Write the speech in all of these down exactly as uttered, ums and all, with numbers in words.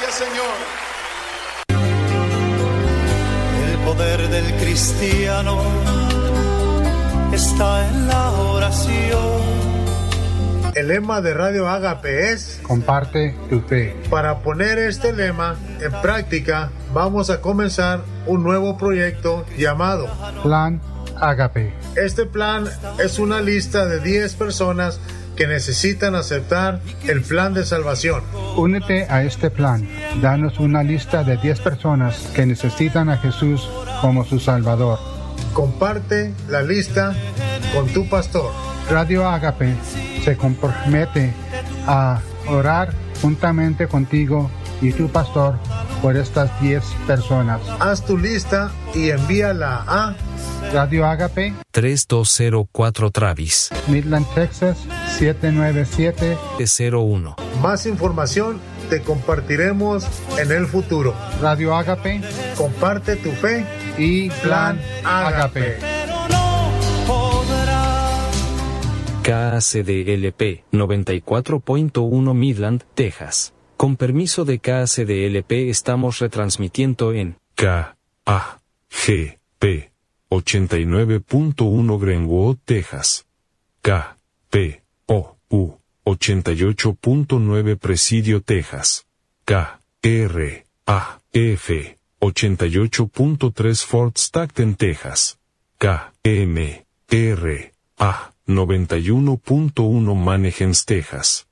Gracias, Señor. El poder del cristiano está en la oración. El lema de Radio Ágape es: comparte tu fe. Para poner este lema en práctica, vamos a comenzar un nuevo proyecto llamado Plan Ágape. Este plan es una lista de diez personas que necesitan aceptar el plan de salvación. Únete a este plan. Danos una lista de diez personas que necesitan a Jesús como su Salvador. Comparte la lista con tu pastor. Radio Ágape se compromete a orar juntamente contigo y tu pastor por estas diez personas. Haz tu lista y envíala a Radio Ágape tres dos cero cuatro Travis, Midland, Texas siete nueve siete cero uno. Más información te compartiremos en el futuro. Radio Ágape, comparte tu fe y Plan Ágape. K A C D L P noventa y cuatro punto uno Midland, Texas. Con permiso de K A C D L P estamos retransmitiendo en K A G P ochenta y nueve punto uno Greenwood, Texas. K P O U ochenta y ocho punto nueve Presidio, Texas. K R A F ochenta y ocho punto tres Fort Stockton, Texas. K M R A noventa y uno punto uno Manheim, Texas.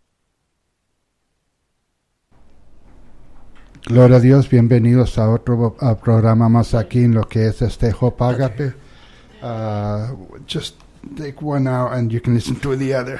Gloria a Dios, bienvenidos a otro a programa más aquí en lo que es este Hope Ágape. Uh, just take one out and you can listen to the other.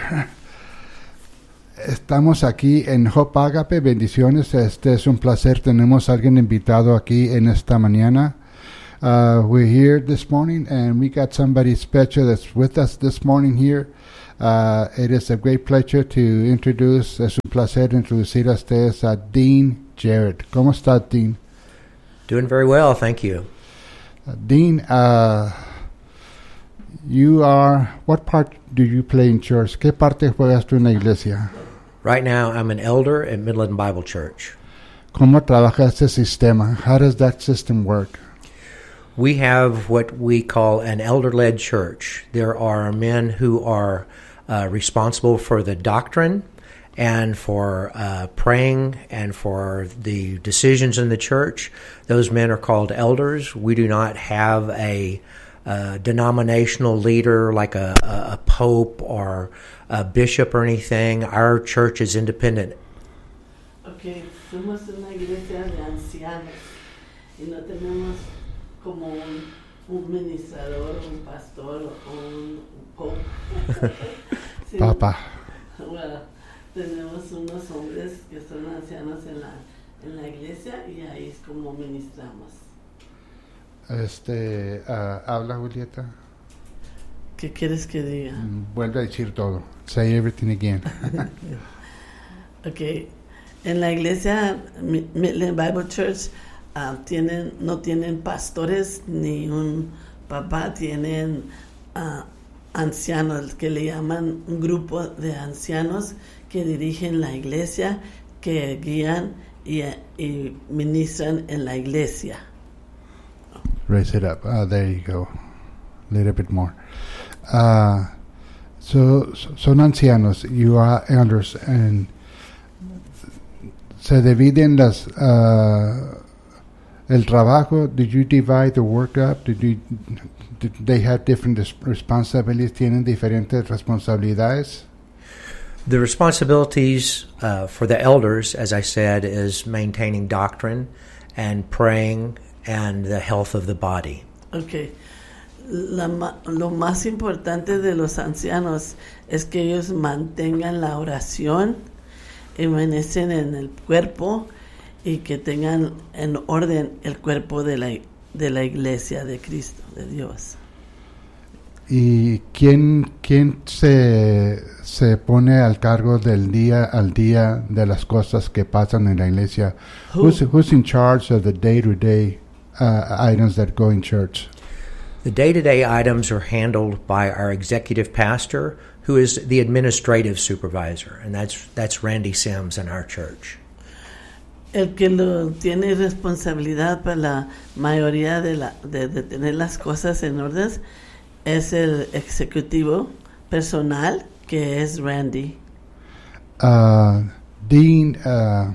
Estamos aquí en Hope Ágape, bendiciones, este es un placer, tenemos a alguien invitado aquí en esta mañana. Uh, we're here this morning and we got somebody special that's with us this morning here. Uh, it is a great pleasure to introduce, es un placer introducir a ustedes a Dean Jarrett. ¿Cómo está, Dean? Doing very well, thank you. Uh, Dean, uh, you are, what part do you play in church? ¿Qué parte juegas tú en la iglesia? Right now, I'm an elder at Midland Bible Church. ¿Cómo trabaja este sistema? How does that system work? We have what we call an elder-led church. There are men who are uh, responsible for the doctrine and for uh, praying and for the decisions in the church. Those men are called elders. We do not have a uh, denominational leader like a, a, a pope or a bishop or anything. Our church is independent. Okay, somos una iglesia de ancianos y no tenemos como un, un ministrador, un pastor o un pope. Sí, Papa. Well, tenemos unos hombres que son ancianos en la, en la iglesia y ahí es como ministramos. Este, uh, habla Julieta. ¿Qué quieres que diga? Mm, vuelve a decir todo. Say everything again. Okay, en la iglesia Midland Bible Church uh, tienen, no tienen pastores ni un papá, tienen uh, ancianos que le llaman un grupo de ancianos que dirigen la iglesia, que guían y, y ministran en la iglesia. Raise it up. Uh, there you go. A little bit more. Uh, so, so, son ancianos. You are elders. And se dividen las, uh, el trabajo. Did you divide the work up? Did you, did they have different responsibilities? ¿Tienen diferentes responsabilidades? The responsibilities uh, for the elders, as I said, is maintaining doctrine and praying and the health of the body. Okay. La, lo más importante de los ancianos es que ellos mantengan la oración, permanecen en el cuerpo y que tengan en orden el cuerpo de la, de la iglesia de Cristo, de Dios. ¿Y quién, quién se, se pone al cargo del día al día de las cosas que pasan en la iglesia? Who? Who's, who's in charge of the day-to-day uh, items that go in church? The day-to-day items are handled by our executive pastor, who is the administrative supervisor, and that's that's Randy Sims in our church. El que lo tiene responsabilidad para la mayoría de, la, de, de tener las cosas en orden es el ejecutivo personal, que es Randy. Uh, Dean uh,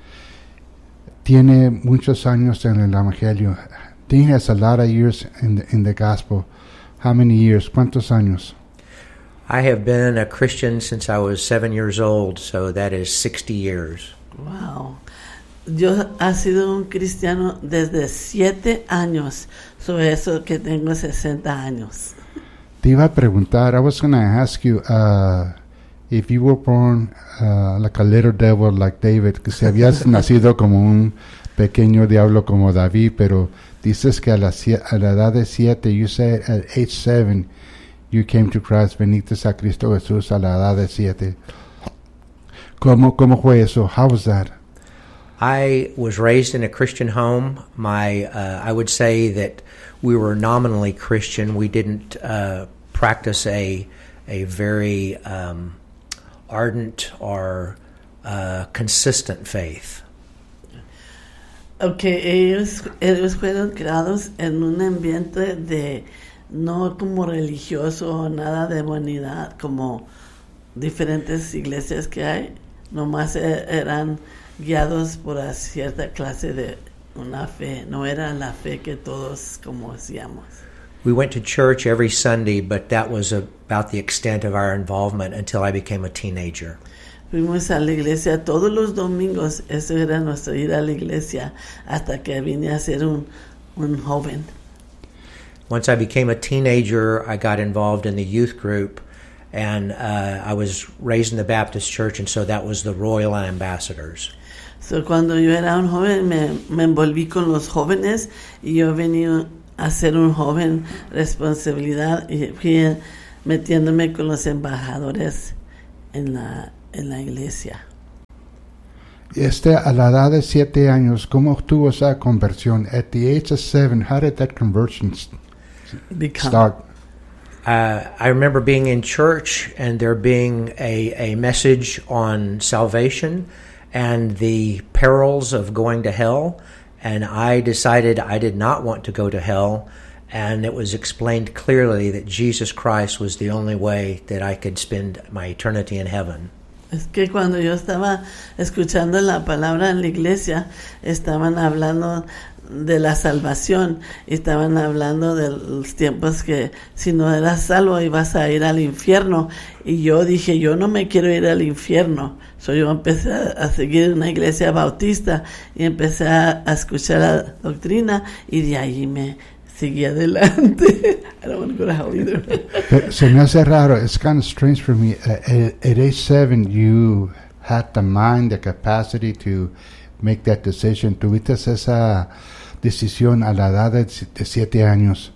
tiene muchos años en el Evangelio. Dean has a lot of years in the, in the gospel. How many years? ¿Cuántos años? I have been a Christian since I was seven years old, so that is sixty years. Wow. Yo ha sido un cristiano desde siete años, sobre eso que tengo sesenta años. Te iba a preguntar, I was going to ask you uh, if you were born uh, like a little devil like David, que si habías nacido como un pequeño diablo como David, pero dices que a la, a la edad de siete, you said at age seven, you came to Christ, veniste a Cristo Jesús a la edad de siete. ¿Cómo, cómo fue eso? How was that? I was raised in a Christian home. My, uh, I would say that we were nominally Christian. We didn't uh, practice a a very um, ardent or uh, consistent faith. Okay, ellos, ellos fueron creados en un ambiente de no como religioso o nada de humanidad como diferentes iglesias que hay. Nomás eran guiados por una cierta clase de una fe, no era la fe que todos como hacíamos. We went to church every Sunday, but that was about the extent of our involvement until I became a teenager. Fuimos a la iglesia todos los domingos, eso era nuestro ir a la iglesia hasta que vine a ser un, un joven. Once I became a teenager, I got involved in the youth group, and uh, I was raised in the Baptist church, and so that was the Royal Ambassadors. So, cuando yo era un joven, me, me envolví con los jóvenes y yo venía a ser un joven responsabilidad y fui metiéndome con los embajadores en la, en la iglesia. Este, a la edad de siete años, ¿cómo obtuvo esa conversión? At the age of seven, how did that conversion Become. start? Uh, I remember being in church and there being a, a message on salvation and the perils of going to hell, and I decided I did not want to go to hell, and it was explained clearly that Jesus Christ was the only way that I could spend my eternity in heaven. Es que cuando yo estaba escuchando la palabra en la iglesia, estaban hablando de la salvación, y estaban hablando de los tiempos que si no eras salvo ibas a ir al infierno, y yo dije, yo no me quiero ir al infierno. So yo empecé a, a seguir una iglesia bautista y empecé a, a escuchar la doctrina, y de ahí me seguí adelante. I don't want to go to hell either. Se me hace raro. It's kind of strange for me. Uh, at, at age seven, you had the mind, the capacity to make that decision. Tuviste esa decisión a la edad de, de siete años.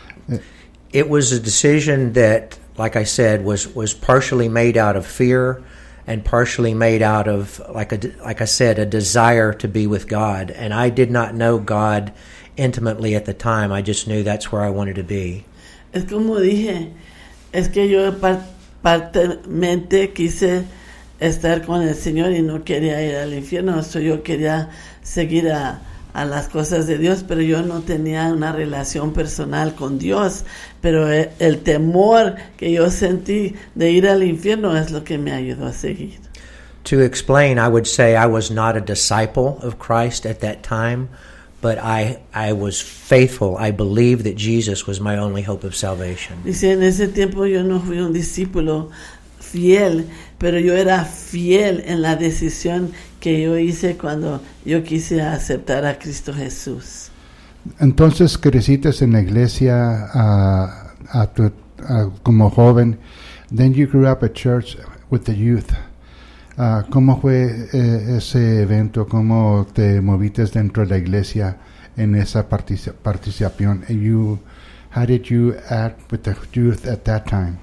It was a decision that, like I said, was, was partially made out of fear and partially made out of, like a, like I said, a desire to be with God. And I did not know God intimately at the time. I just knew that's where I wanted to be. Es como dije, es que yo par- partemente quise estar con el Señor y no quería ir al infierno. So yo quería seguir a, a las cosas de Dios, pero yo no tenía una relación personal con Dios. Pero el, el temor que yo sentí de ir al infierno es lo que me ayudó a seguir. To explain, I would say I was not a disciple of Christ at that time, but I I was faithful. I believed that Jesus was my only hope of salvation. Dice, en ese tiempo yo no fui un discípulo fiel, pero yo era fiel en la decisión que yo hice cuando yo quise aceptar a Cristo Jesús. Entonces creciste en la iglesia uh, a tu, uh, como joven. Then you grew up at church with the youth. Uh, ¿Cómo fue eh, ese evento? ¿Cómo te moviste dentro de la iglesia en esa partici- participación? You, how did you act with the youth at that time?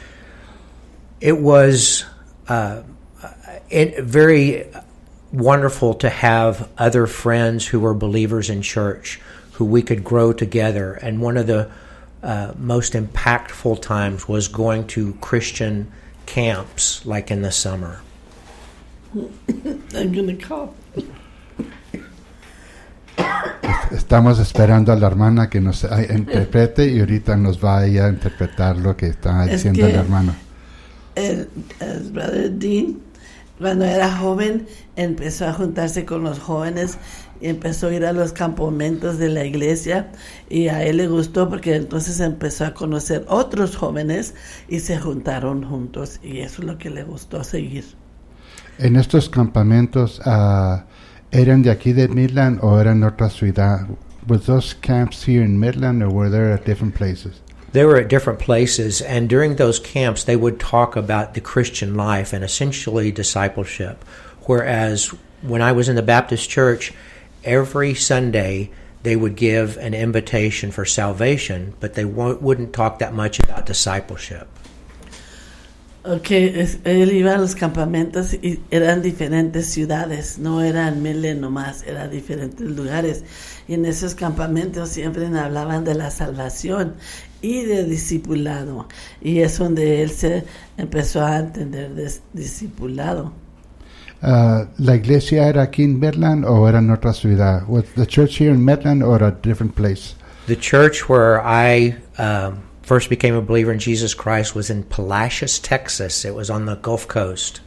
It was uh, it, very wonderful to have other friends who were believers in church, who we could grow together. And one of the uh, most impactful times was going to Christian camps, like in the summer. I'm gonna cough. Estamos esperando a la hermana que nos ah, interprete y ahorita nos va a ir a interpretar lo que está Es diciendo que el hermano. El, el brother Dean, cuando era joven, empezó a juntarse con los jóvenes y empezó a ir a los campamentos de la iglesia, y a él le gustó porque entonces empezó a conocer otros jóvenes y se juntaron juntos, y eso es lo que le gustó seguir. En estos campamentos, uh, ¿eran de aquí de Midland o eran otra ciudad? Was those camps here in Midland or were they at different places? They were at different places, and during those camps they would talk about the Christian life and essentially discipleship. Whereas when I was in the Baptist church, every Sunday they would give an invitation for salvation, but they w- wouldn't talk that much about discipleship. Okay, es, él iba a los campamentos y eran diferentes ciudades, no eran Midland nomás, eran diferentes lugares. Y en esos campamentos siempre hablaban de la salvación y de discipulado. Y es donde él se empezó a entender de discipulado. Uh, ¿La iglesia era aquí en Midland o era en otra ciudad? Was the church here in Midland or a different place? The church where I um, first became a believer in Jesus Christ was in Palacios, Texas. It was on the Gulf Coast.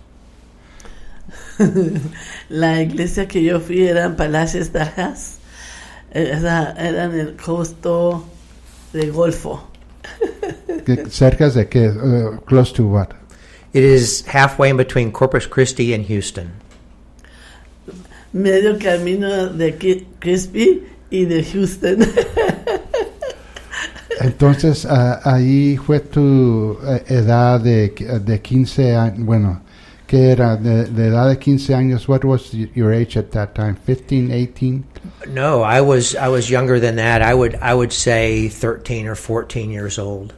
La iglesia que yo fui era en Palacios, Texas. Era, era en el costo del Golfo. ¿Cerca de qué? Uh, close to what? It is halfway in between Corpus Christi and Houston. Medio camino de Crispy y de Houston. Entonces, uh, ahí fue tu uh, edad de, de quince años, bueno, ¿qué era? De, de edad de quince años, what was your age at that time? fifteen, eighteen? No, I was I was younger than that. I would I would say thirteen or fourteen years old.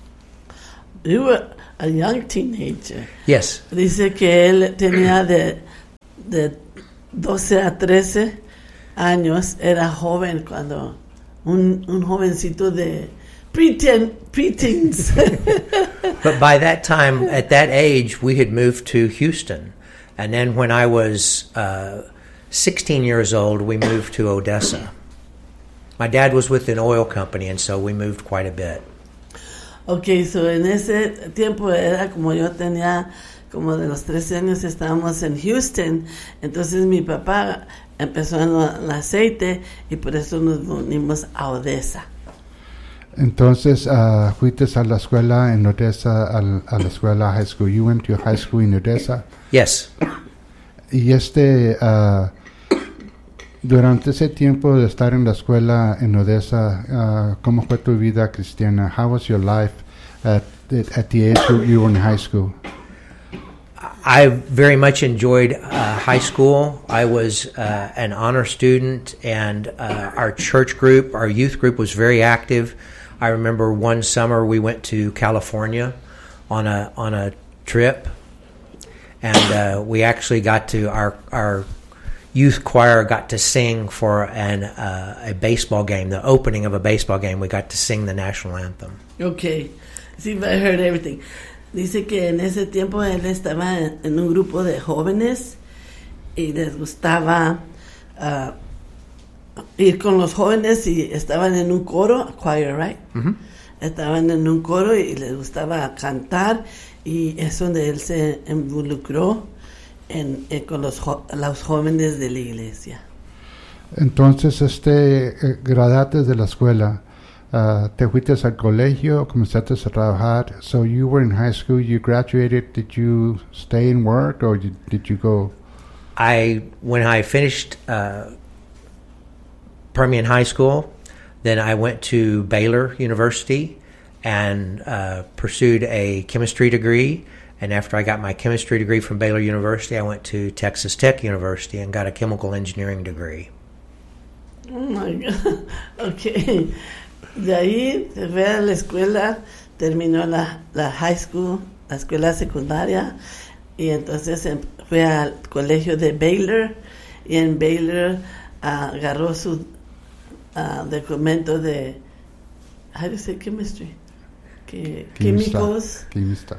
You were a young teenager. Yes. Dice que él tenía de, de doce a trece años, era joven cuando un, un jovencito de preteen, preteens. But by that time, at that age, we had moved to Houston. And then when I was uh, sixteen years old, we moved to Odessa. My dad was with an oil company, and so we moved quite a bit. Ok, so en ese tiempo era como yo tenía como de los trece años, estábamos en Houston, entonces mi papá empezó en el aceite y por eso nos unimos a Odessa. Entonces, uh, fuiste a la escuela en Odessa, a, a la escuela high school. You went to high school in Odessa? Yes. Y este, uh, durante ese tiempo de estar en la escuela en Odessa, uh, ¿cómo fue tu vida cristiana? How was your life at, at the age you were in high school? I very much enjoyed uh, high school. I was uh, an honor student, and uh, our church group, our youth group, was very active. I remember one summer we went to California on a on a trip, and uh, we actually got to our our youth choir got to sing for an uh, a baseball game, the opening of a baseball game. We got to sing the national anthem. Okay, see if I heard everything. Dice que en ese tiempo él estaba en un grupo de jóvenes y les gustaba uh, ir con los jóvenes y estaban en un coro, choir, right? Mm-hmm. Estaban en un coro y les gustaba cantar, y es donde él se involucró en, en, con los, jo- los jóvenes de la iglesia. Entonces, este, eh, graduaste de la escuela. Uh, te fuiste al colegio, comenzaste a trabajar. So you were in high school, you graduated. Did you stay and work, or did, did you go? I when I finished uh, Permian High School, then I went to Baylor University and uh, pursued a chemistry degree. And after I got my chemistry degree from Baylor University, I went to Texas Tech University and got a chemical engineering degree. Oh my God. Okay. De ahí se fue a la escuela, terminó la, la high school, la escuela secundaria, y entonces fue al colegio de Baylor, y en Baylor uh, agarró su uh, documento de, how do you say chemistry? Que, químicos. Quimista.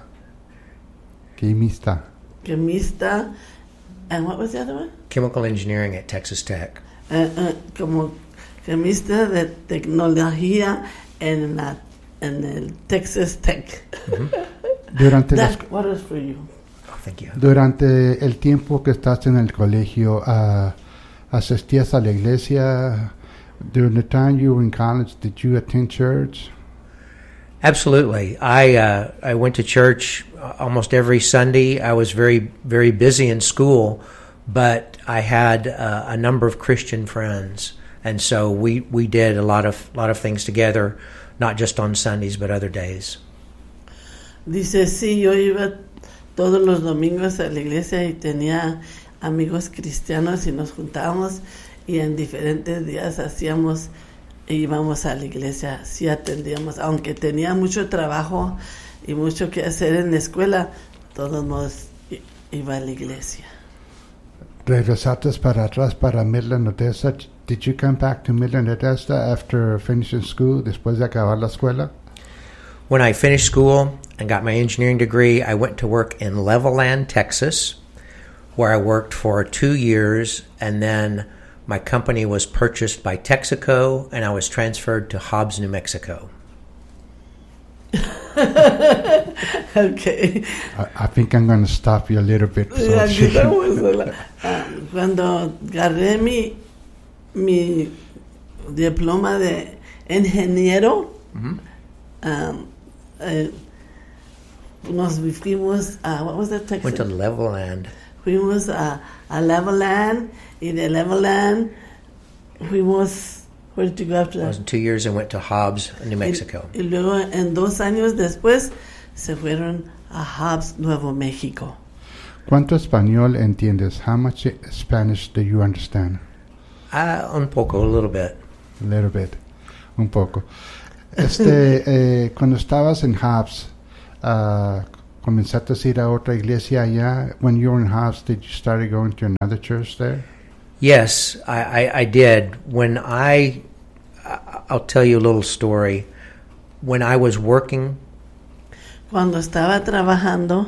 Quimista. Quimista. And what was the other one? Chemical engineering at Texas Tech. eh, eh, como camista de tecnología en, la, en el Texas Tech. Durante, That las, what is for you. Oh, thank you. durante el tiempo que estás en el colegio, uh, ¿asistías a la iglesia? During the time you were in college, did you attend church? Absolutely. I uh, I went to church almost every Sunday. I was very, very busy in school, but I had uh, a number of Christian friends. And so we, we did a lot of lot of things together, not just on Sundays, but other days. Dice, sí, yo iba todos los domingos a la iglesia y tenía amigos cristianos y nos juntábamos y en diferentes días hacíamos e íbamos a la iglesia, sí atendíamos, aunque tenía mucho trabajo y mucho que hacer en la escuela, todos modos iba a la iglesia. Regresaste para atrás para Midland, Odessa. Did you come back to Midland, Odessa after finishing school, después de acabar la escuela? When I finished school and got my engineering degree, I went to work in Levelland, Texas, where I worked for two years, and then my company was purchased by Texaco, and I was transferred to Hobbs, New Mexico. Okay. I, I think I'm going to stop you a little bit. So Aquí estamos a la- ah, Cuando agarré mi, mi diploma de ingeniero, Mm-hmm. um, eh, nos fuimos a, what was that, Texas? Went to Levelland. Fuimos a, a Levelland, y de Levelland fuimos, where did you go after I was that? in two years and went to Hobbs, New Mexico. Y, y luego en dos años después se fueron a Hobbs, Nuevo México. ¿Cuánto español entiendes? How much Spanish do you understand? Uh, un poco, a little bit. A little bit. Un poco. Este, eh, cuando estabas en Hobbs, uh, ¿comenzaste a ir a otra iglesia allá? When you were in Hobbs, did you start going to another church there? Yes, I, I, I did. When I, I'll tell you a little story. When I was working Cuando estaba trabajando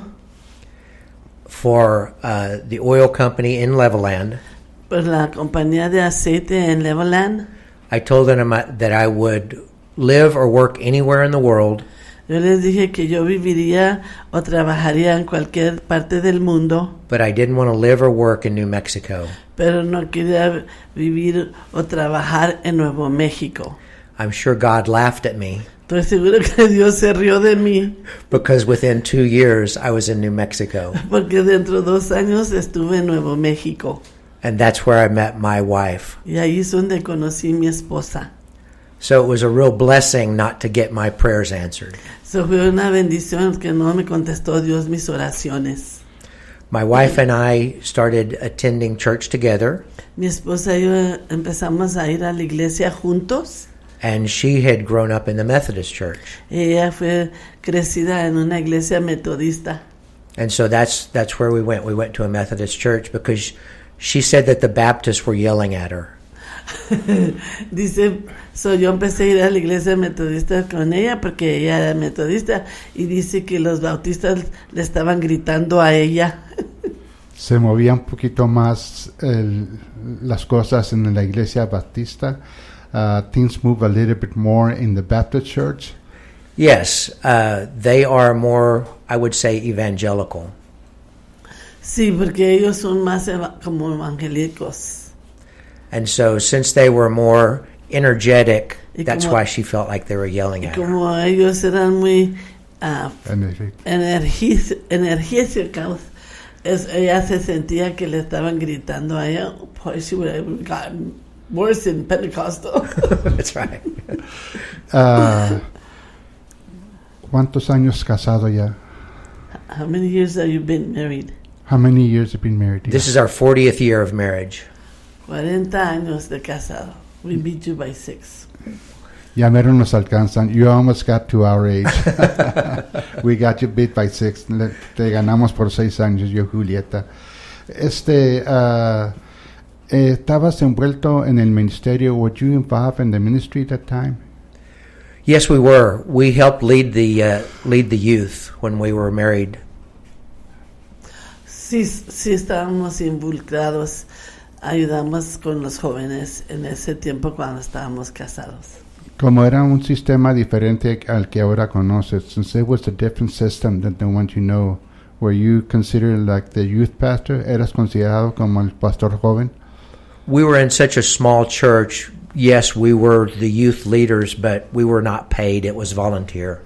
for uh, the oil company in Levelland, por la compañía de aceite en Levelland, I told them that I would live or work anywhere in the world, yo les dije que yo viviría o trabajaría en cualquier parte del mundo, but I didn't want to live or work in New Mexico. pero no quería vivir o trabajar en Nuevo México. I'm sure God laughed at me Estoy seguro que Dios se rió de mí, because within two years I was in New Mexico. porque dentro de dos años estuve en Nuevo México. And that's where I met my wife. Y ahí es donde conocí a mi esposa. So it was a real blessing not to get my prayers answered. Eso fue una bendición que no me contestó Dios mis oraciones. My wife and I started attending church together, Mi esposa y yo empezamos a ir a la iglesia juntos. and she had grown up in the Methodist church. Ella fue crecida en una iglesia metodista. And so that's that's where we went. We went to a Methodist church because she said that the Baptists were yelling at her. Dice, so yo empecé a ir a la iglesia metodista con ella porque ella era metodista y dice que los bautistas le estaban gritando a ella. Se movía un poquito más el, las cosas en la iglesia baptista. Uh, things move a little bit more in the Baptist church. Yes, uh, they are more, I would say, evangelical. Sí, porque ellos son más eva- como evangélicos. And so since they were more energetic, Y that's como- why she felt like they were yelling Y at her. como ellos eran muy ah, And it- energiz- energéticos, es, ella se sentía que le estaban gritando a ella. Boy, she would have gotten worse in Pentecostal. That's right. uh, ¿Cuántos años casado ya? How many years have you been married? How many years have you been married? This is our fortieth year of marriage. cuarenta años de casado. We beat you by six. Ya mero nos alcanzan. You almost got to our age. We got you beat by six. Le- Te ganamos por seis años, yo, Julieta. Este, uh, eh, ¿estabas envuelto en el ministerio? Were you involved in the ministry at that time? Yes, we were. We helped lead the uh, lead the youth when we were married. Sí, sí estábamos involucrados ayudamos con los jóvenes en ese tiempo cuando estábamos casados. Como era un sistema diferente al que ahora conoces, since it was a different system than the one you know, were you considered like the youth pastor? ¿Eras considerado como el pastor joven? We were in such a small church. Yes, we were the youth leaders, but we were not paid. It was volunteer.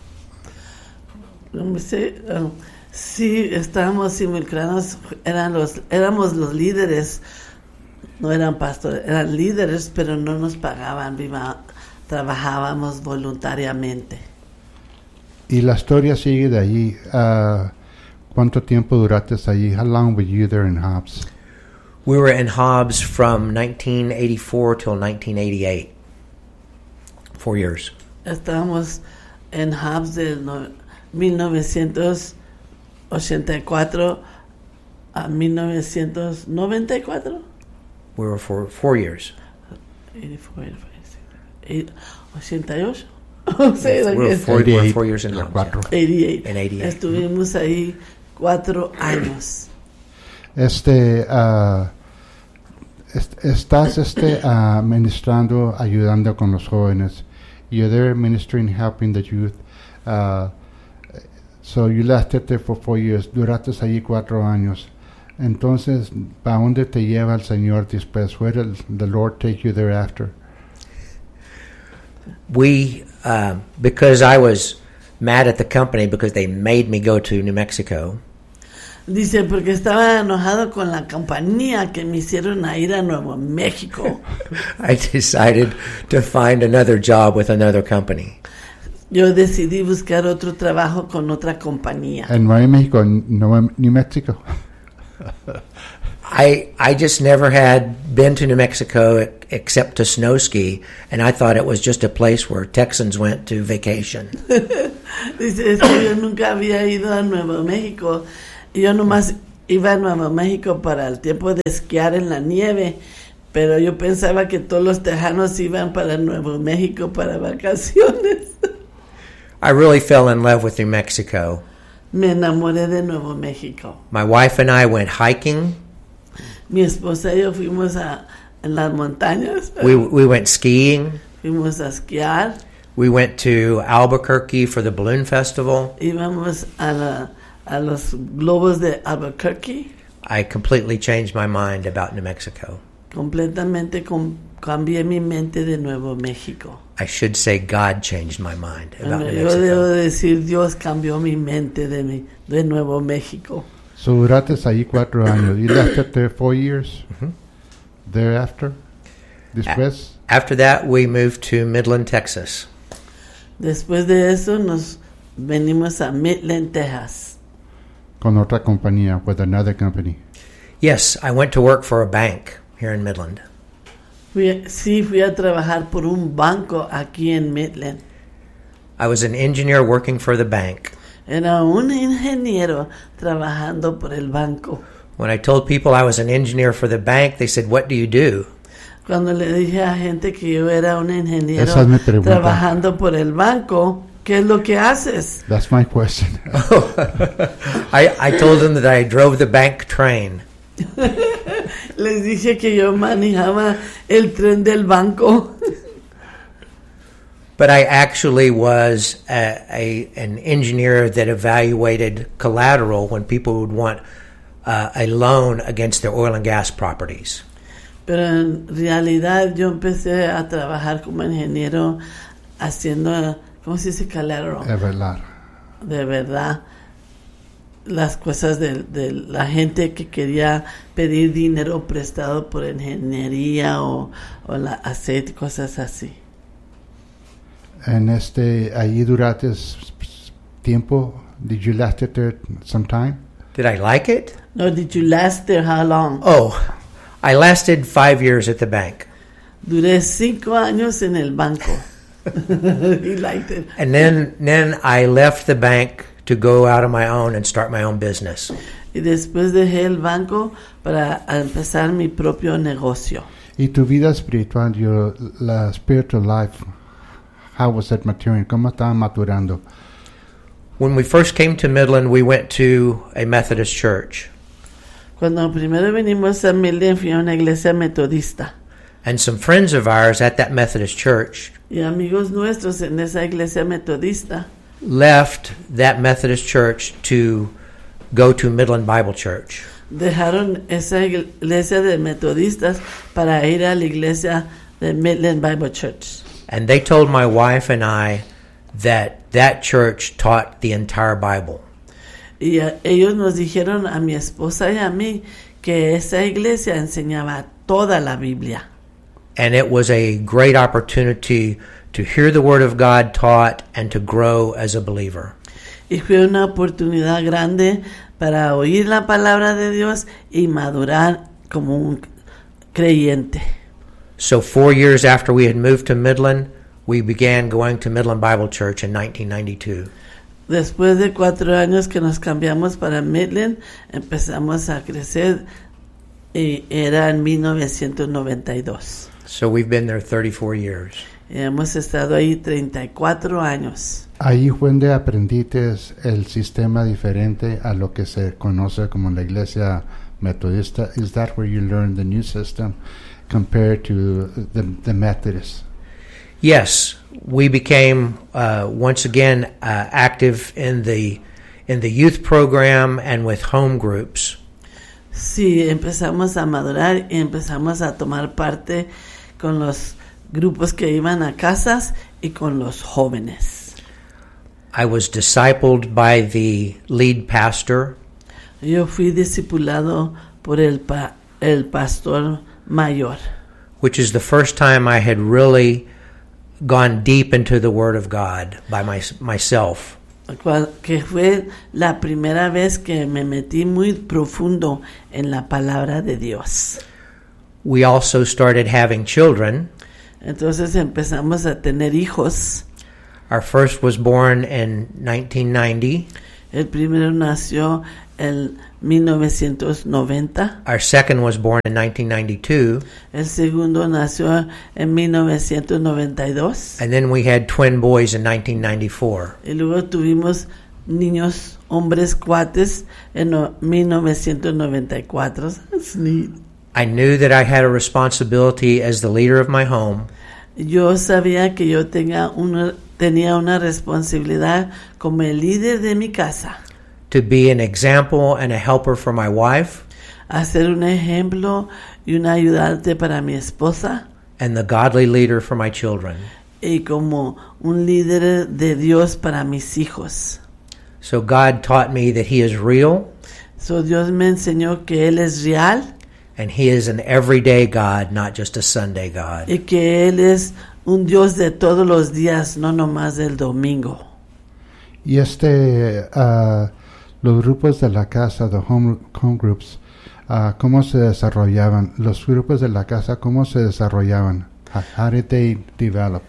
Sí, uh, sí, estábamos involucrados, eran los, éramos los líderes, no eran pastores, eran líderes, pero no nos pagaban, viva, trabajábamos voluntariamente. Y la historia sigue de allí. Uh, ¿Cuánto tiempo duraste allí? How long were you there in Hobbs? We were in Hobbs from nineteen eighty-four till nineteen eighty-eight. Four years. Estábamos en Hobbs de no, mil novecientos ochenta y cuatro a mil novecientos noventa y cuatro. We were for four years. eighty-four, eighty-five, ochenta y ocho. O sea, we were four, we were four years in Hobbs. Cuatro. Yeah. eighty-eight. En eighty-eight. Estuvimos ahí cuatro años. Este, uh, est- estás este, uh, ministrando, ayudando con los jóvenes. You're there ministering, helping the youth. Uh, so you lasted there for four years. Duraste allí cuatro años. Entonces, ¿para dónde te lleva el Señor después? Where did the Lord take you thereafter? We, uh, because I was mad at the company because they made me go to New Mexico. Dice, porque estaba enojado con la compañía que me hicieron a ir a Nuevo México. I decided to find another job with another company. Yo decidí buscar otro trabajo con otra compañía. En Nuevo México, Nuevo, New Mexico. I I just never had been to New Mexico except to snow ski, and I thought it was just a place where Texans went to vacation. Dice, es que yo nunca había ido a Nuevo México. Y yo nomás iba a Nuevo México para el tiempo de esquiar en la nieve, pero yo pensaba que todos los tejanos iban para Nuevo México para vacaciones. I really fell in love with New Mexico. Me enamoré de Nuevo México. My wife and I went hiking. Mi esposa y yo fuimos a en las montañas. We we went skiing. Fuimos a esquiar. We went to Albuquerque for the balloon festival. Íbamos a la a los globos de Albuquerque. I completely changed my mind about New Mexico. Completamente com- cambié mi mente de Nuevo México. I should say God changed my mind about Bueno, New yo debo Mexico. decir, Dios cambió mi mente de, mi, de Nuevo México. So duraste ahí cuatro años. You left it there four years. Mhm. Thereafter, después. After that, we moved to Midland, Texas. Después de eso nos venimos a Midland, Texas. Con otra compañía, with another company. Yes, I went to work for a bank here in Midland. Fui, sí, fui a trabajar por un banco aquí en Midland. I was an engineer working for the bank. Era un ingeniero trabajando por el banco. When I told people I was an engineer for the bank, they said, "What do you do?" Cuando le dije a gente que yo era un ingeniero Esa es mi pregunta. trabajando por el banco, ¿qué es lo que haces? That's my question. I, I told them that I drove the bank train. Les dije que yo manejaba el tren del banco. But I actually was a, a an engineer that evaluated collateral when people would want uh, a loan against their oil and gas properties. Pero en realidad yo empecé a trabajar como ingeniero haciendo, ¿cómo se dice? Collateral. Everlar. De verdad, las cosas de, de la gente que quería pedir dinero prestado por ingeniería o, o la aceite, cosas así. En este, allí duraste tiempo. Did you last it there some time? Did I like it? No, did you last there? How long? Oh, I lasted five years at the bank. Duré cinco años en el banco. He liked it. And then, then I left the bank to go out on my own and start my own business. Y después dejé el banco para empezar mi propio negocio. Y tu vida espiritual, your la spiritual life, how was that maturing? ¿Cómo estaba maturando? When we first came to Midland, we went to a Methodist church. Cuando primero vinimos a Midland, fui a una iglesia metodista. And some friends of ours at that Methodist church Y amigos nuestros en esa iglesia metodista left that Methodist church to go to Midland Bible Church. dejaron esa iglesia de metodistas para ir a la iglesia de Midland Bible Church. And they told my wife and I that that church taught the entire Bible. Y a, ellos nos dijeron a mi esposa y a mí que esa iglesia enseñaba toda la Biblia. And it was a great opportunity to hear the Word of God taught and to grow as a believer. Y fue una oportunidad grande para oír la palabra de Dios y madurar como un creyente. So four years after we had moved to Midland, we began going to Midland Bible Church in nineteen ninety-two. Después de cuatro años que nos cambiamos para Midland, empezamos a crecer y era en mil novecientos noventa y dos. So we've been there thirty-four years. Y hemos estado ahí treinta y cuatro años. Ahí fue donde aprendiste el sistema diferente a lo que se conoce como la iglesia metodista. Is that where you learned the new system compared to the, the Methodists? Yes, we became uh, once again uh, active in the in the youth program and with home groups. Sí, empezamos a madurar y empezamos a tomar parte con los grupos que iban a casas y con los jóvenes. I was discipled by the lead pastor. Yo fui discipulado por el pa- el pastor mayor, which is the first time I had really gone deep into the Word of God by my, myself. cual- que fue la primera vez que me metí muy profundo en la palabra de Dios. We also started having children. Entonces empezamos a tener hijos. Our first was born in nineteen ninety. El primero nació en mil novecientos noventa. Our second was born in nineteen ninety-two. El segundo nació en mil novecientos noventa y dos. And then we had twin boys in nineteen ninety-four. Y luego tuvimos niños, hombres cuates en no- mil novecientos noventa y cuatro. That's neat. I knew that I had a responsibility as the leader of my home Yo sabía que yo tenga una, tenía una responsabilidad como el líder de mi casa, to be an example and a helper for my wife hacer un ejemplo y un ayudante para mi esposa and the godly leader for my children. y como un líder de Dios para mis hijos. So God taught me that He is real So Dios me enseñó que Él es real and He is an everyday God, not just a Sunday God. y que Él es un Dios de todos los días, no nomás del domingo. Y este, uh, los grupos de la casa, the home, home groups, uh, ¿cómo se desarrollaban? Los grupos de la casa, ¿cómo se desarrollaban? How, how did they develop?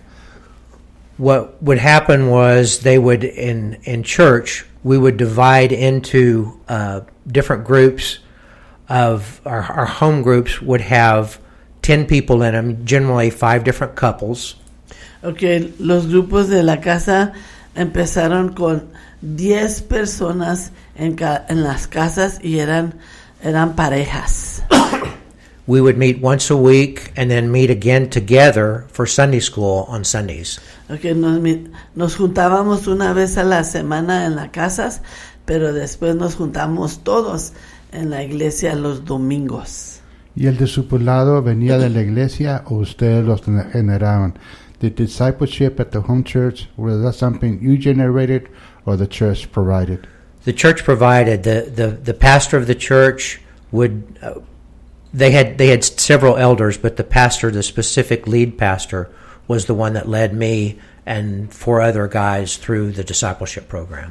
What would happen was they would, in, in church, we would divide into uh, different groups of, our, our home groups would have ten people in them, generally five different couples. Okay, los grupos de la casa empezaron con diez personas en, ca- en las casas y eran, eran parejas. We would meet once a week and then meet again together for Sunday school on Sundays. Okay, nos, mi- nos juntábamos una vez a la semana en las casas, pero después nos juntamos todos en la iglesia los domingos. ¿Y el discipulado venía de la iglesia o ustedes los generaban? The discipleship at the home church, was that something you generated or the church provided? The church provided. The, the, the pastor of the church would... Uh, they had they had several elders, but the pastor, the specific lead pastor, was the one that led me and four other guys through the discipleship program.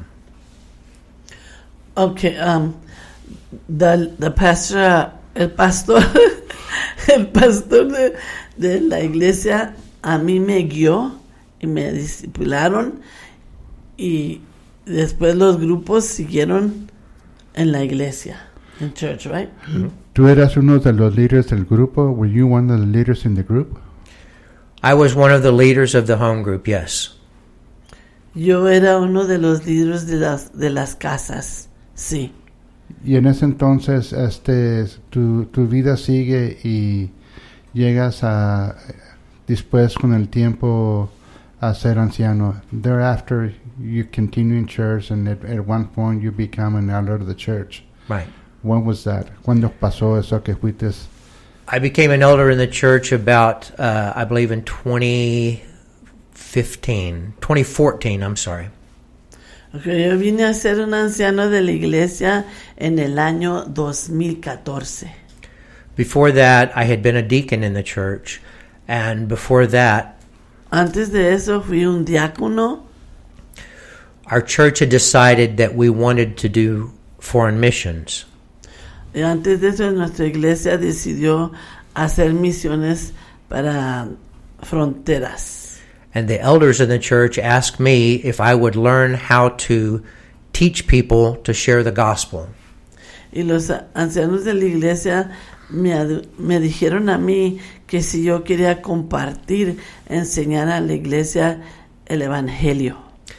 Okay, um, the, the pastor, el pastor, el pastor de, de la iglesia a mí me guió y me discipularon y después los grupos siguieron en la iglesia, in church, right? Mm-hmm. ¿Tú eras uno de los líderes del grupo? Were you one of the leaders in the group? I was one of the leaders of the home group, yes. Yo era uno de los líderes de las, de las casas, sí. Y en ese entonces, este, tu, tu vida sigue y llegas a, después con el tiempo, a ser anciano. Thereafter, you continue in church, and at, at one point you become an elder of the church. Right. When was that? ¿Cuándo pasó eso que fuiste? I became an elder in the church about, uh, I believe, in twenty fifteen, twenty fourteen, I'm sorry. Okay, yo vine a ser un anciano de la iglesia en el año dos mil catorce. Before that, I had been a deacon in the church, and before that, Antes de eso fui un diácono. our church had decided that we wanted to do foreign missions. Y antes de eso nuestra iglesia decidió hacer misiones para fronteras. And the elders in the church asked me if I would learn how to teach people to share the gospel. Y los ancianos de la iglesia me, ad- me dijeron a mí que si yo quería compartir, enseñar a la iglesia el evangelio.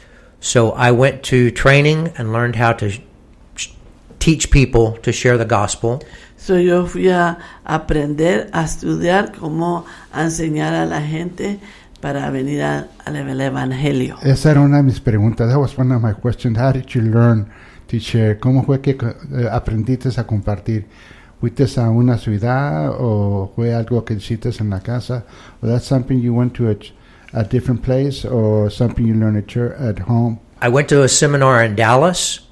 So I went to training and learned how to sh- teach people to share the gospel. So yo fui a aprender, a estudiar cómo enseñar a la gente para venir a- al evangelio. Esa era una de mis preguntas. That was one of my questions. How did you learn to share? ¿Cómo fue que eh, aprendiste a compartir? ¿Fuiste a una ciudad o fue algo que hiciste en la casa? Was that something you went to a, ch- a different place or something you learned at, church, at home? I went to a seminar in Dallas.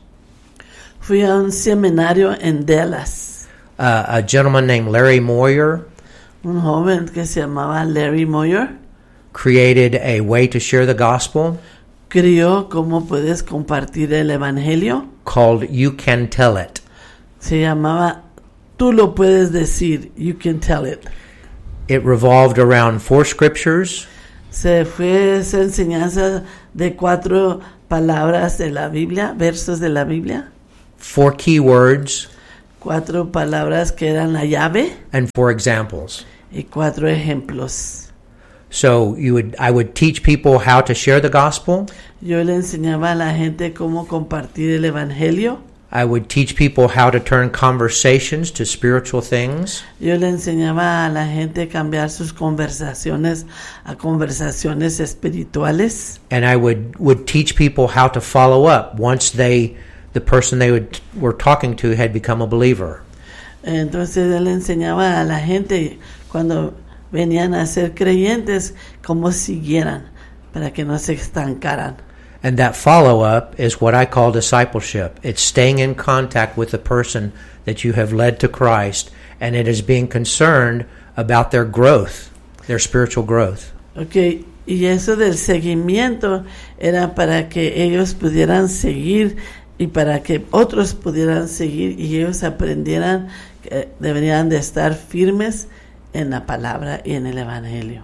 Fui a un seminario en Dallas. Uh, a gentleman named Larry Moyer Un joven que se llamaba Larry Moyer created a way to share the gospel crió cómo puedes compartir el evangelio. called You Can Tell It. Se llamaba Tú lo puedes decir. You can tell it. It revolved around four scriptures, Se fue esa enseñanza de cuatro palabras de la Biblia, versos de la Biblia, four key words, cuatro palabras que eran la llave and four examples. y cuatro ejemplos. So you would, I would teach people how to share the gospel. Yo le enseñaba a la gente cómo compartir el evangelio. I would teach people how to turn conversations to spiritual things. Yo le enseñaba a la gente cambiar sus conversaciones a conversaciones espirituales. And I would, would teach people how to follow up once they, the person they would, were talking to had become a believer. Entonces él enseñaba a la gente cuando venían a ser creyentes cómo siguieran para que no se estancaran. And that follow-up is what I call discipleship. It's staying in contact with the person that you have led to Christ, and it is being concerned about their growth, their spiritual growth. Okay, y eso del seguimiento era para que ellos pudieran seguir y para que otros pudieran seguir y ellos aprendieran que deberían de estar firmes en la palabra y en el evangelio.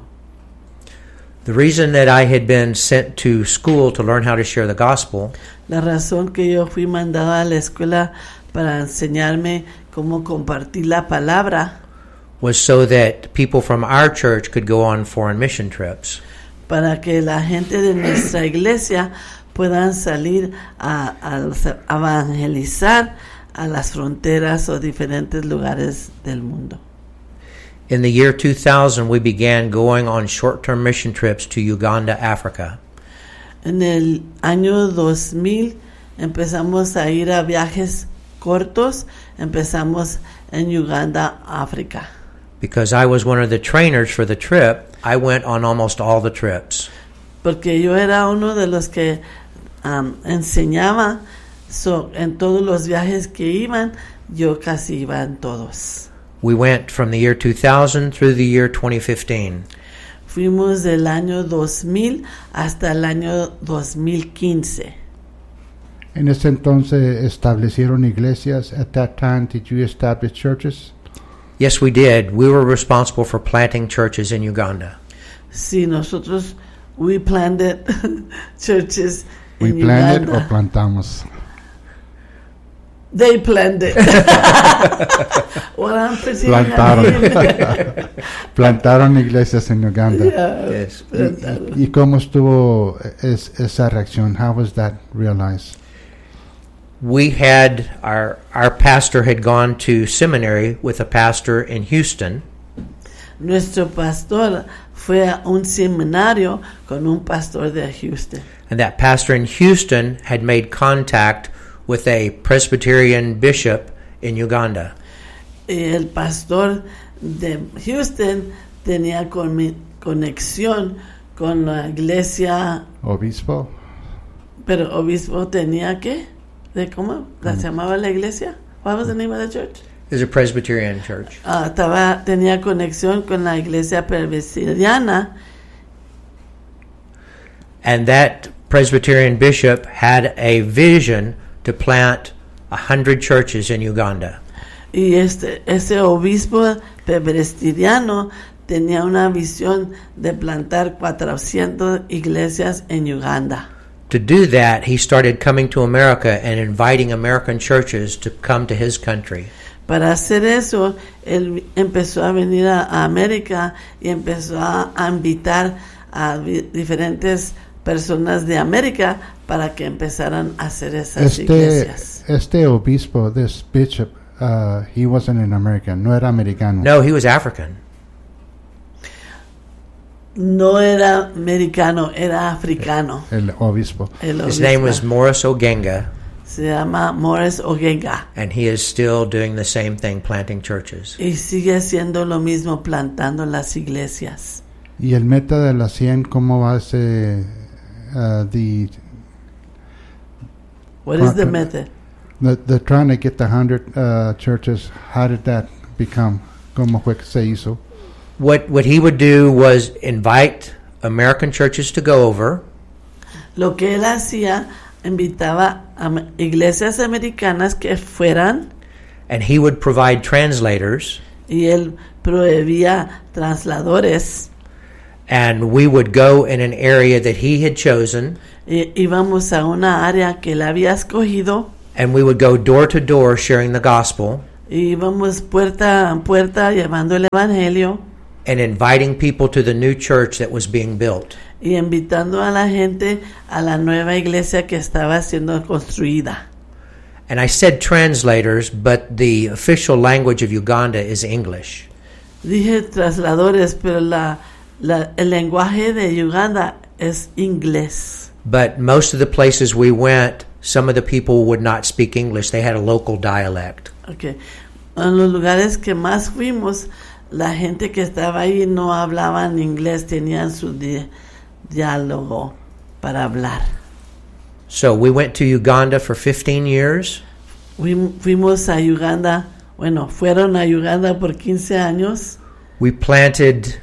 The reason that I had been sent to school to learn how to share the gospel La razón que yo fui mandado a la escuela para enseñarme cómo compartir la palabra, was so that people from our church could go on foreign mission trips. para que la gente de nuestra iglesia puedan salir a, a evangelizar a las fronteras o diferentes lugares del mundo. In the year two thousand, we began going on short-term mission trips to Uganda, Africa. En el año dos mil empezamos a ir a viajes cortos, empezamos en Uganda, África. Because I was one of the trainers for the trip, I went on almost all the trips. Porque yo era uno de los que um, enseñaba so, en todos los viajes que iban, yo casi iba en todos. We went from the year two thousand through the year twenty fifteen. Fuimos del año dos mil hasta el año dos mil quince. En ese entonces establecieron iglesias. At that time, did you establish churches? Yes, we did. We were responsible for planting churches in Uganda. Sí, nosotros, we planted churches We in planted Uganda. o plantamos. They planted. Well, I'm pretty Plantaron. Plantaron iglesias en Uganda. Yeah, Yes. plantaron. ¿Y cómo estuvo es, esa reacción? How was that realized? we had our our pastor had gone to seminary with a pastor in Houston. Nuestro pastor fue a un seminario con un pastor de Houston. And that pastor in Houston had made contact with a Presbyterian bishop in Uganda. Y el pastor de Houston tenía con, conexión con la iglesia. Obispo. Pero obispo tenía que, ¿de cómo la llamaba la iglesia? What was the name of the church? It's a Presbyterian church. Uh, estaba, tenía conexión con la iglesia presbiteriana. And that Presbyterian bishop had a vision to plant a hundred churches in Uganda. Y este, ese obispo presbiteriano tenía una visión de plantar cuatrocientas iglesias en Uganda. To do that, he started coming to America and inviting American churches to come to his country. Para hacer eso, él empezó a venir a, a América y empezó a, a invitar a vi, diferentes personas de América para que empezaran a hacer esas este, iglesias. Este obispo, this bishop, uh, he wasn't an American, no era americano. No, he was African. No era americano, era africano. El obispo. El obispo. His name was Morris Ogenga. Se llama Morris Ogenga. And he is still doing the same thing, planting churches. Y sigue haciendo lo mismo, plantando las iglesias. Y el meta de la cien, ¿cómo va ese? Uh, the What is the method? The, the trying to get the hundred uh, churches. How did that become? ¿Cómo fue que se hizo? What what he would do was invite American churches to go over. Lo que él hacía, invitaba a iglesias americanas que fueran. And he would provide translators. Y él proveía trasladores. And we would go in an area that he had chosen. Y íbamos a una área que él había escogido. And we would go door to door sharing the gospel. Y íbamos puerta a puerta llevando el evangelio. And inviting people to the new church that was being built. Y invitando a la gente a la nueva iglesia que estaba siendo construida. And I said translators, but the official language of Uganda is English. Dije trasladores, pero la, la, el lenguaje de Uganda es inglés. But most of the places we went, some of the people would not speak English. They had a local dialect. Okay. En los lugares que más fuimos, la gente que estaba ahí no hablaban inglés, tenían su di- diálogo para hablar. So we went to Uganda for fifteen years. Fuimos a Uganda, bueno, fueron a Uganda por quince años. We planted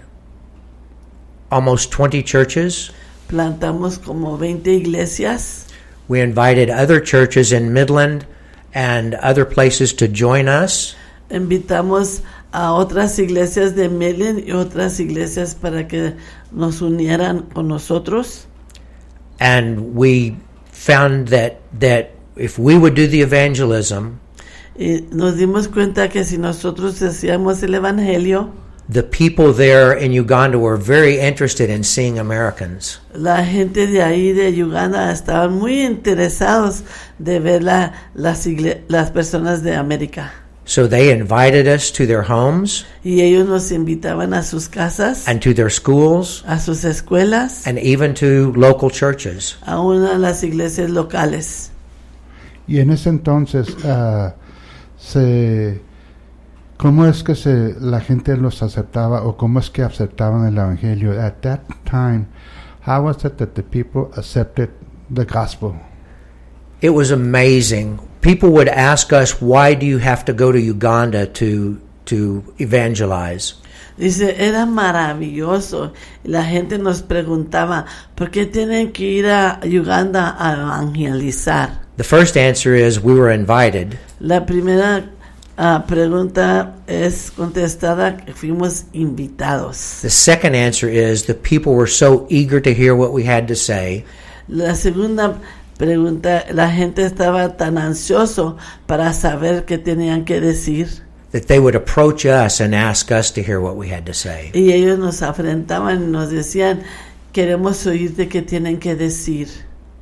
almost twenty churches. Plantamos como veinte iglesias. We invited other churches in Midland and other places to join us. Invitamos a otras iglesias de Midland y otras iglesias para que nos unieran con nosotros. And we found that that if we would do the evangelism, y nos dimos cuenta que si nosotros hacíamos el evangelio, the people there in Uganda were very interested in seeing Americans. La gente de ahí de Uganda estaban muy interesados de ver la, las, igle- las personas de América. So they invited us to their homes. Y ellos nos invitaban a sus casas, and to their schools, a sus escuelas, and even to local churches. Aún a las iglesias locales. Y en ese entonces, uh, se, ¿cómo es que se, la gente los aceptaba o cómo es que aceptaban el evangelio? At that time, how was it that the people accepted the gospel? It was amazing. People would ask us, why do you have to go to Uganda to to evangelize? Dice, era maravilloso. La gente nos preguntaba, ¿por qué tienen que ir a Uganda a evangelizar? The first answer is we were invited. La primera uh, pregunta es contestada que fuimos invitados. The second answer is the people were so eager to hear what we had to say. La segunda pregunta, la gente estaba tan ansioso para saber qué tenían que decir, that they would approach us and ask us to hear what we had to say. y ellos nos afrentaban y nos decían, queremos oírte qué tienen que decir.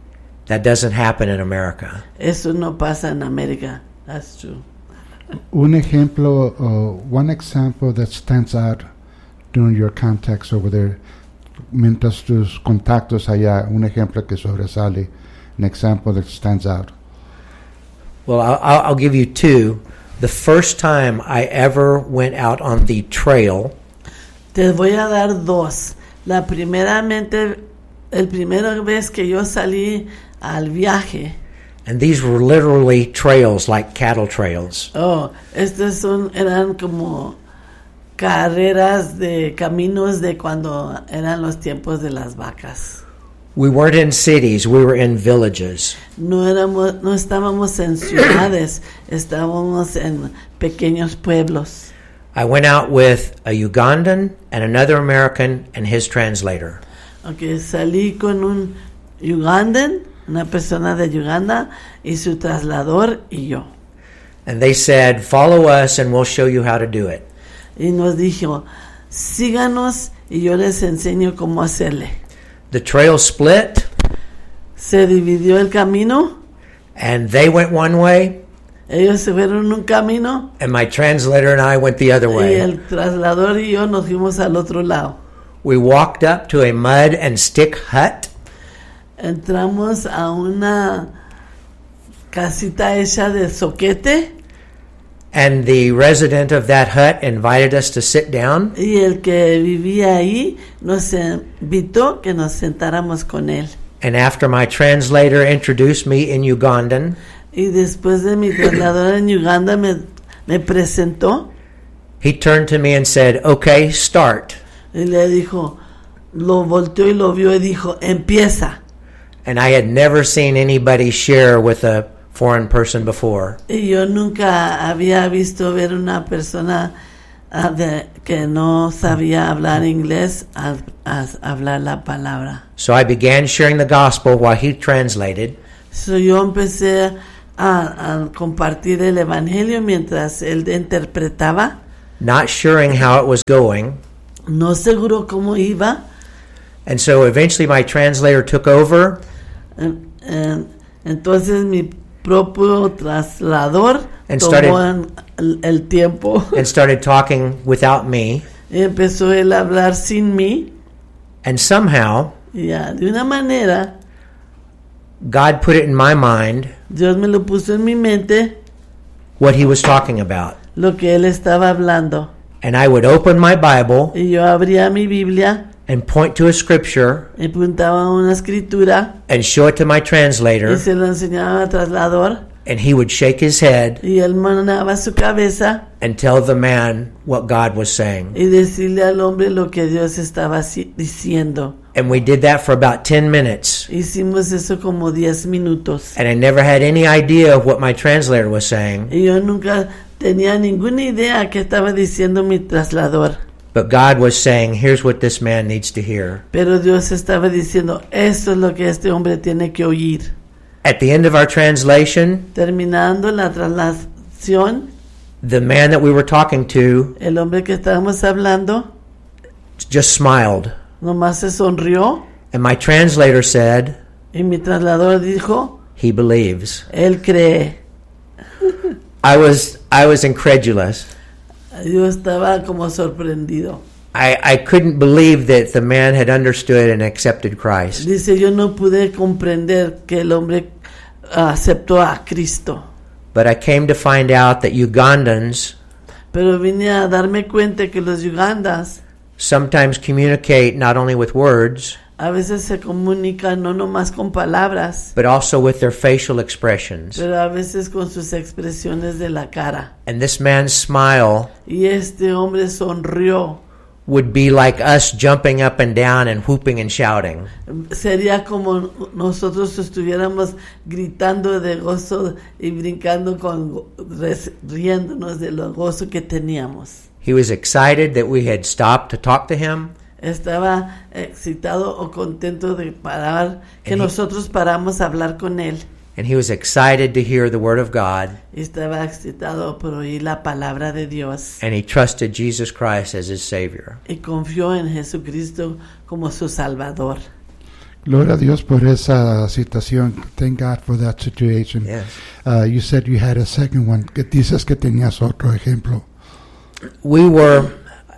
That doesn't happen in America. Eso no pasa en América. That's true. Un ejemplo, uh, one example that stands out during your contacts over there, mientras tus contactos allá, un ejemplo que sobresale, an example that stands out. Well, I'll, I'll give you two. The first time I ever went out on the trail, Te voy a dar dos. La primeramente, el primera vez que yo salí al viaje. and these were literally trails like cattle trails. Oh, estos son, eran como carreras de caminos de cuando eran los tiempos de las vacas. We weren't in cities, we were in villages. No éramos, no estábamos en ciudades, estábamos en pequeños pueblos. I went out with a Ugandan and another American and his translator. Okay, salí con un Ugandan, una persona de Uganda, y su traslador y yo. And they said, follow us and we'll show you how to do it. Y nos dijo, síganos y yo les enseño cómo hacerle. The trail split, Se dividió el camino, and they went one way, ellos se fueron un camino and my translator and I went the other y way. el traslador y yo nos fuimos al otro lado. We walked up to a mud and stick hut, Entramos a una casita hecha de zoquete and the resident of that hut invited us to sit down. y el que vivía ahí nos invitó que nos sentáramos con él. And after my translator introduced me in Ugandan, Y después de mi traslador en Uganda me, me presentó he turned to me and said, okay, start. y le dijo, lo volteó y lo vio y dijo, empieza. And I had never seen anybody share with a foreign person before. Y yo nunca había visto ver una persona uh, de, que no sabía hablar inglés a, a hablar la palabra. So I began sharing the gospel while he translated. So yo empecé a, a compartir el evangelio mientras él interpretaba, not sure how it was going. no seguro cómo iba. And so eventually my translator took over, En- en- Entonces mi propio traslador And tomó started- en- el, el tiempo and started talking without me. y empezó él a hablar sin mí. And somehow, Y ya, de una manera, God put it in my mind Dios me lo puso en mi mente what he was talking about. lo que él estaba hablando. And I would open my Bible Y yo abría mi Biblia and point to a scripture y apuntaba una escritura and show it to my y translator, se lo enseñaba al traslador and he would shake his head y él manaba su cabeza and tell the man what God was saying. y decirle al hombre lo que Dios estaba si- diciendo. And we did that for about ten minutes. Hicimos eso como diez minutos. And I never had any idea of what my translator was saying. Y yo nunca tenía ninguna idea qué estaba diciendo mi traslador. But God was saying, here's what this man needs to hear. Pero Dios estaba diciendo, esto es lo que este hombre tiene que oír. At the end of our translation, Terminando la traslación, the man that we were talking to el hombre que estábamos hablando just smiled. nomás se sonrió And my translator said, y mi traslador dijo, he believes. él cree. I was I was incredulous. Yo estaba como sorprendido. I, I couldn't believe that the man had understood and accepted Christ. Dice, yo no pude comprender que el hombre aceptó a Cristo. But I came to find out that Ugandans Pero vine a darme cuenta que los yugandas sometimes communicate not only with words, a veces se comunican no nomás con palabras, but also with their facial expressions. pero a veces con sus expresiones de la cara. And this man's smile Y este hombre sonrió. would be like us jumping up and down and whooping and shouting. Sería como nosotros estuviéramos gritando de gozo y brincando con go- res- riéndonos de lo gozo que teníamos. He was excited that we had stopped to talk to him, Estaba excitado o contento de parar, que And he- nosotros paramos a hablar con él. and he was excited to hear the word of God, Y estaba excitado por oír la palabra de Dios. and he trusted Jesus Christ as his Savior. Y confió en Jesucristo como su Salvador. Gloria a Dios por esa situación. Thank God for that situation. Yes. Uh, you said you had a second one. Que dices que tenías otro ejemplo. We were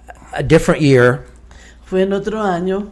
a different year. Fue en otro año.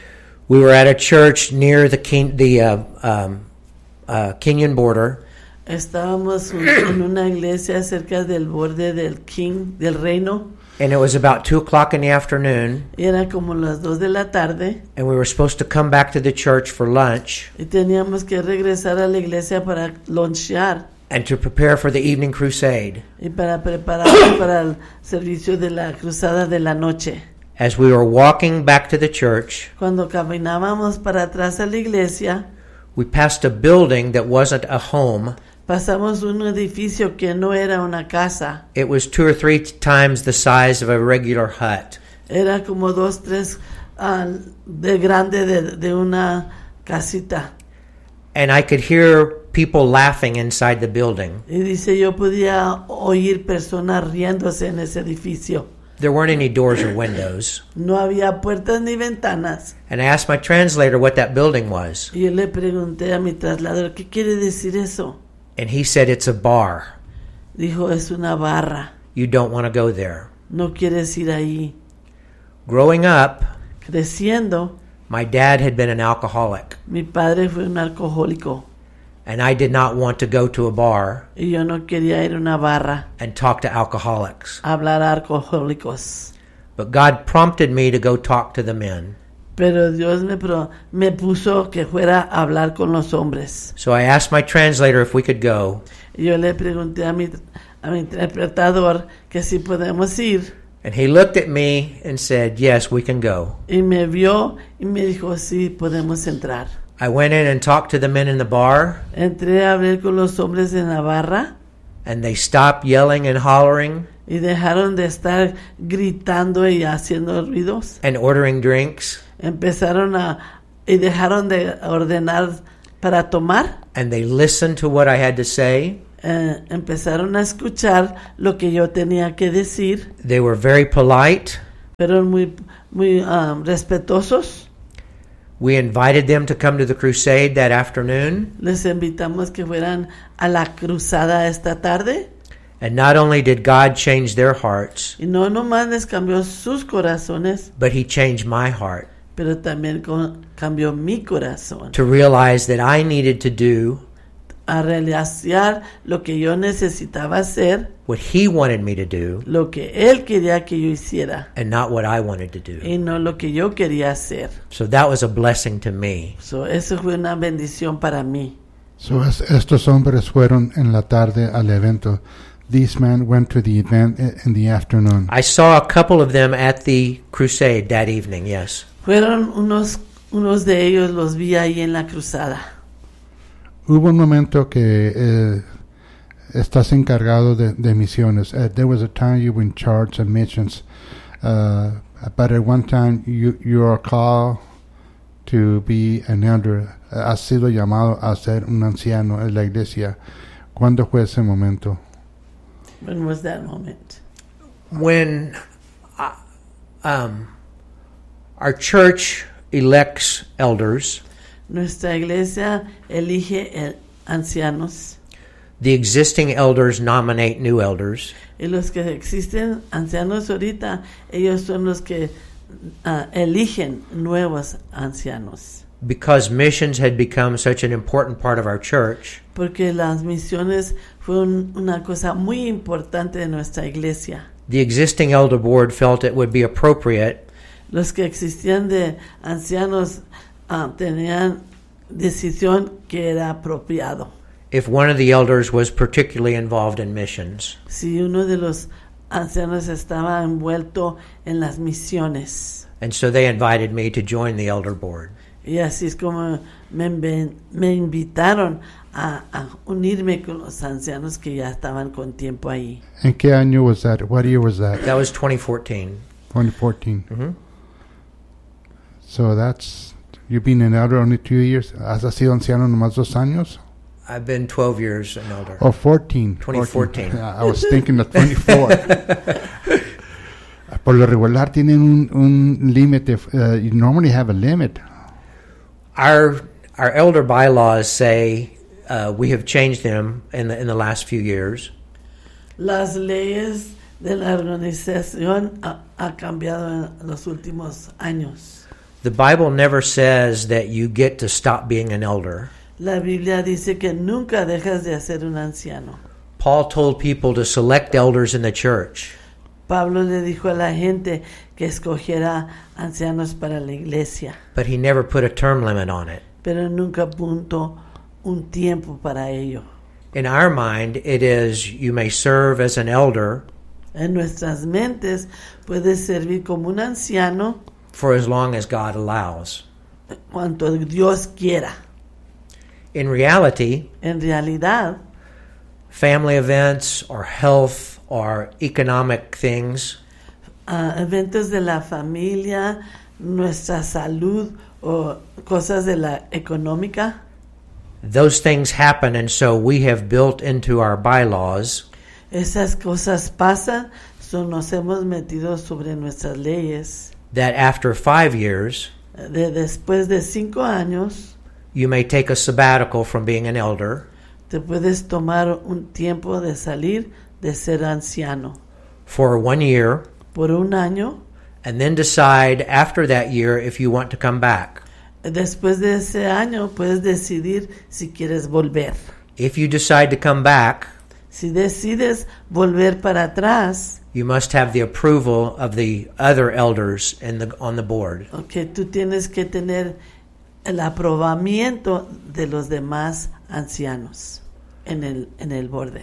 We were at a church near the Ken- the uh, um, uh, Kenyan border, Estábamos un- en una iglesia cerca del borde del King, del reino, and it was about two o'clock in the afternoon, y era como las dos de la tarde, and we were supposed to come back to the church for lunch y teníamos que regresar a la iglesia para lonchear and to prepare for the evening crusade. y para prepararnos para el servicio de la cruzada de la noche. As we were walking back to the church, Cuando caminábamos para atrás a la iglesia, we passed a building that wasn't a home. pasamos un edificio que no era una casa, It was two or three times the size of a regular hut. era como dos, tres ah, de grande de, de una casita. And I could hear people laughing inside the building. Y dice, yo podía oír personas riéndose en ese edificio. There weren't any doors or windows. No había puertas ni ventanas. And I asked my translator what that building was. Y yo le pregunté a mi trasladador, ¿qué quiere decir eso? And he said, it's a bar. Dijo, es una barra. You don't want to go there. No quieres ir ahí. Growing up, Creciendo, my dad had been an alcoholic. mi padre fue un alcohólico. And I did not want to go to a bar Y yo no quería ir a una barra and talk to alcoholics. a hablar a alcohólicos. But God prompted me to go talk to the men. Pero Dios me, pro- me puso que fuera a hablar con los hombres. So I asked my translator if we could go. Y yo le pregunté a mi, a mi interpretador que si podemos ir. And he looked at me and said, yes, we can go. Y me vio y me dijo, sí, podemos entrar. I went in and talked to the men in the bar, Entré a hablar con los hombres en la barra and they stopped yelling and hollering y dejaron de estar gritando y haciendo ruidos. and ordering drinks. Empezaron a... y dejaron de ordenar para tomar. And they listened to what I had to say. Eh, empezaron a escuchar lo que yo tenía que decir, They were very polite. pero muy, muy um, respetuosos. We invited them to come to the crusade that afternoon. Les invitamos que fueran a la cruzada esta tarde. And not only did God change their hearts, Y no nomás les cambió sus corazones, but He changed my heart pero también con- cambió mi corazón. to realize that I needed to do A realizar lo que yo necesitaba hacer, what He wanted me to do lo que Él quería que yo hiciera, and not what I wanted to do. y no lo que yo quería hacer. So that was a blessing to me. So, eso fue una bendición para mí. So es- estos hombres fueron en la tarde al evento. These men went to the event i- in the afternoon. I saw a couple of them at the crusade that evening, yes. Fueron unos, unos de ellos, los vi ahí en la cruzada. Hubo un momento que eh, estás encargado de, de misiones. Uh, there was a time you were in charge of missions, uh, but at one time you you are called to be an elder. Uh, has sido llamado a ser un anciano en la iglesia. ¿Cuándo fue ese momento? When was that moment? When uh, um, our church elects elders, Nuestra iglesia elige el- ancianos, the existing elders nominate new elders, y los que existen ancianos ahorita, ellos son los que ah, eligen nuevos ancianos. because missions had become such an important part of our church. Porque las misiones fue un- una cosa muy importante de nuestra iglesia. The existing elder board felt it would be appropriate Los que existían de ancianos ah, tenían decisión que era apropiado. if one of the elders was particularly involved in missions. Si uno de los ancianos estaba envuelto en las misiones. And so they invited me to join the elder board. Y así es como me, inven- me invitaron a, a unirme con los ancianos que ya estaban con tiempo ahí. ¿En qué año was that? What year was that? That was twenty fourteen. twenty fourteen. Mhm. So that's, you've been an elder only two years. ¿Has sido anciano nomás dos años? I've been twelve years an elder. Oh, fourteen. twenty fourteen. I was thinking of twenty-four. Por lo regular tienen un, un límite. Uh, you normally have a limit. our our elder bylaws say uh, we have changed them in the in the last few years. Las leyes de la organización ha, ha cambiado en los últimos años. The Bible never says that you get to stop being an elder. La Biblia dice que nunca dejas de ser un anciano. Paul told people to select elders in the church. Pablo le dijo a la gente que escogiera ancianos para la iglesia, But he never put a term limit on it. pero nunca puso un tiempo para ello. In our mind, it is you may serve as an elder En nuestras mentes puedes servir como un anciano for as long as God allows. cuanto Dios quiera. In reality, En realidad, family events or health or economic things uh, eventos de la familia, nuestra salud o cosas de la económica, those things happen, and so we have built into our bylaws esas cosas pasan, so nos hemos metido sobre nuestras leyes. that after five years, De después de cinco años, you may take a sabbatical from being an elder te puedes tomar un tiempo de salir de ser anciano for one year, por un año. and then decide after that year if you want to come back. Después de ese año puedes decidir si quieres volver. If you decide to come back, Si decides volver para atrás, you must have the approval of the other elders in the, on the board. okay, tú tienes que tener el aprobamiento de los demás ancianos en el en el borde.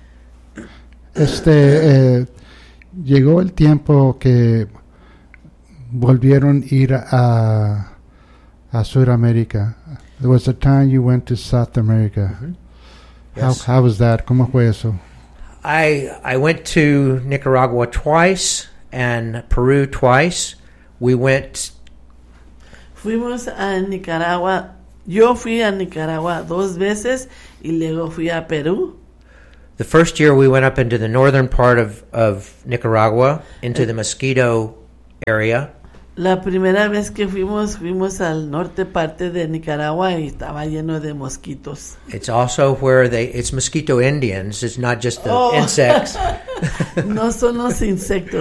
Este, eh, llegó el tiempo que volvieron a ir a, a Sudamérica. There was a time you went to South America. Yes. How, how was that? ¿Cómo fue eso? I I went to Nicaragua twice and Peru twice. We went Fuimos a Nicaragua. Yo fui a Nicaragua dos veces y luego fui a Perú. the first year we went up into the northern part of, of Nicaragua, into the Mosquito area. La primera vez que fuimos, fuimos al norte parte de Nicaragua y estaba lleno de mosquitos. It's also where they it's mosquito Indians. It's not just the Oh. insects. No son los insectos.